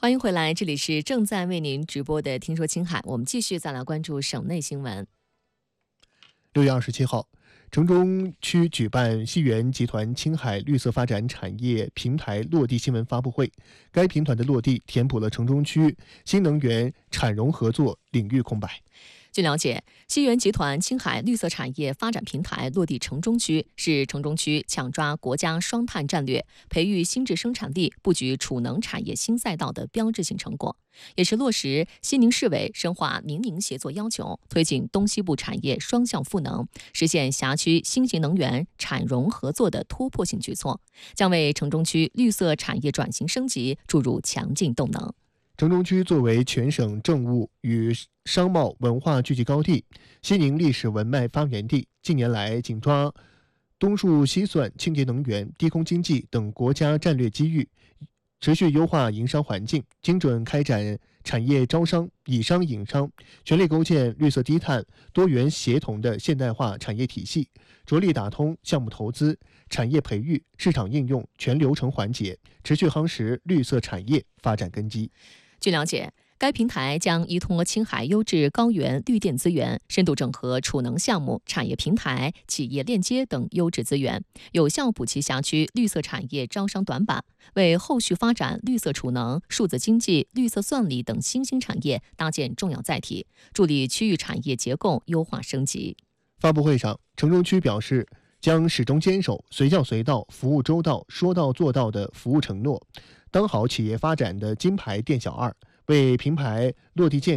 欢迎回来，这里是正在为您直播的《听说青海》，我们继续再来关注省内新闻。 6月27号，城中区举办西源集团青海绿色发展产业平台落地新闻发布会。该平台的落地填补了城中区新能源产融合作领域空白。 据了解，西源集团青海绿色产业发展平台落地城中区，是城中区抢抓国家双碳战略、培育新质生产力、布局储能产业新赛道的标志性成果，也是落实西宁市委深化民宁协作要求，推进东西部产业双向赋能，实现辖区新型能源产融合作的突破性举措，将为城中区绿色产业转型升级注入强劲动能。 城中区作为全省政务与商贸文化聚集高地、西宁历史文脉发源地，近年来紧抓东数西算、清洁能源、低空经济等国家战略机遇，持续优化营商环境，精准开展产业招商、以商引商，全力构建绿色低碳、多元协同的现代化产业体系，着力打通项目投资、产业培育、市场应用全流程环节，持续夯实绿色产业发展根基。 据了解，该平台将依托青海优质高原绿电资源，深度整合储能项目、产业平台、企业链接等优质资源，有效补齐辖区绿色产业招商短板，为后续发展绿色储能、数字经济、绿色算力等新兴产业搭建重要载体，助力区域产业结构优化升级。 发布会上，城中区表示，将始终坚守随叫随到、服务周到、说到做到的服务承诺，当好企业发展的金牌店小二，为平台落地建